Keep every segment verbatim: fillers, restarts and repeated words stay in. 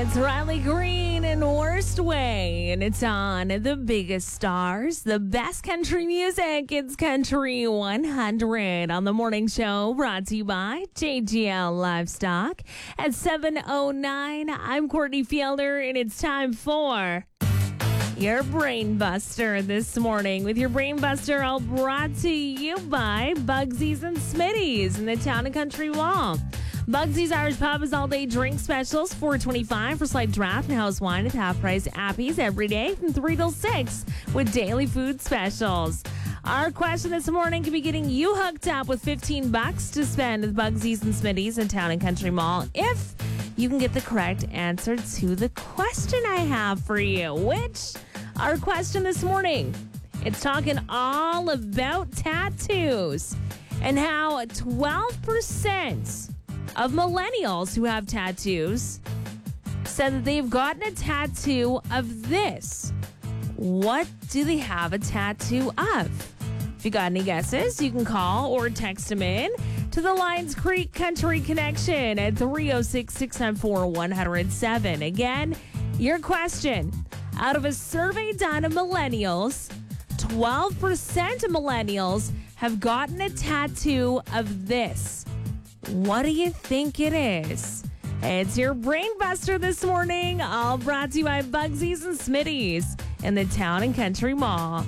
It's Riley Green in Worst Way, and it's on The Biggest Stars, the best country music. It's Country one hundred on the morning show, brought to you by J G L Livestock. At seven oh nine, I'm Courtney Fielder, and it's time for your Brain Buster this morning. With your Brain Buster, all brought to you by Bugsies and Smitty's in the Town and Country Mall. Bugsy's Irish Pub is all-day drink specials, four twenty-five for slight draft and house wine at half-price Appies every day from three till six with daily food specials. Our question this morning can be getting you hooked up with fifteen bucks to spend with Bugsy's and Smitty's in Town and Country Mall if you can get the correct answer to the question I have for you, which our question this morning, it's talking all about tattoos and how twelve percent of millennials who have tattoos said that they've gotten a tattoo of this. What do they have a tattoo of? If you got any guesses, you can call or text them in to the Lions Creek Country Connection at three oh six, six nine four, one oh seven. Again, your question. Out of a survey done of millennials, twelve percent of millennials have gotten a tattoo of this. What do you think it is? It's your Brain Buster this morning, all brought to you by Bugsies and Smitty's in the Town and Country Mall.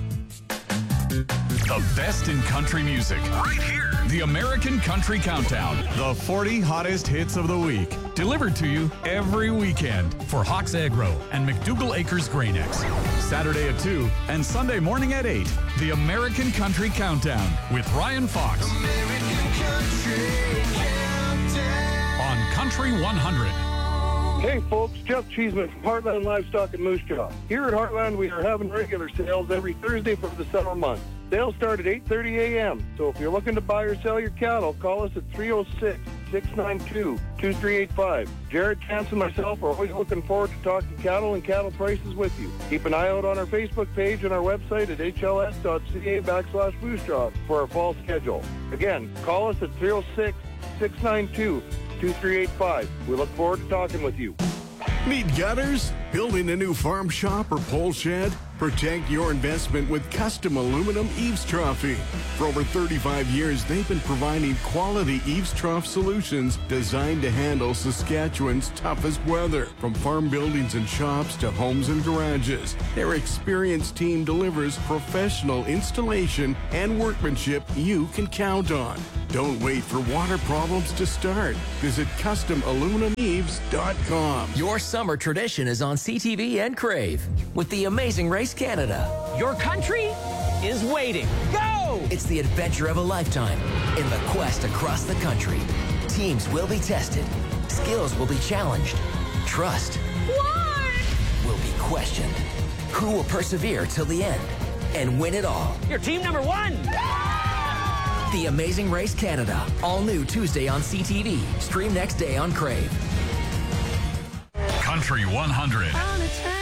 The best in country music, right here. The American Country Countdown. The forty hottest hits of the week. Delivered to you every weekend for Hawks Agro and McDougall Acres Grain-X. Saturday at two and Sunday morning at eight. The American Country Countdown with Ryan Fox. American Country Countdown. On Country one hundred. Hey folks, Jeff Cheeseman from Heartland Livestock and Moose Jaw. Here at Heartland, we are having regular sales every Thursday for the summer months. Sales start at eight thirty a.m., so if you're looking to buy or sell your cattle, call us at three oh six, six nine two, two three eight five. Jared, Chance, and myself are always looking forward to talking cattle and cattle prices with you. Keep an eye out on our Facebook page and our website at h l s dot c a backslash Moose Jaw for our fall schedule. Again, call us at three oh six, six nine two, two three eight five. We look forward to talking with you. Need gutters? Building a new farm shop or pole shed? Protect your investment with custom aluminum eaves troughing. For over thirty-five years, they've been providing quality eaves trough solutions designed to handle Saskatchewan's toughest weather. From farm buildings and shops to homes and garages, their experienced team delivers professional installation and workmanship you can count on. Don't wait for water problems to start. Visit custom aluminum eaves dot com. Your summer tradition is on C T V and Crave with the Amazing Race Canada. Your country is waiting. Go! It's the adventure of a lifetime in the quest across the country. Teams will be tested. Skills will be challenged. Trust What? will be questioned. Who will persevere till the end and win it all? You're team number one. The Amazing Race Canada. All new Tuesday on C T V. Stream next day on Crave. Country one hundred.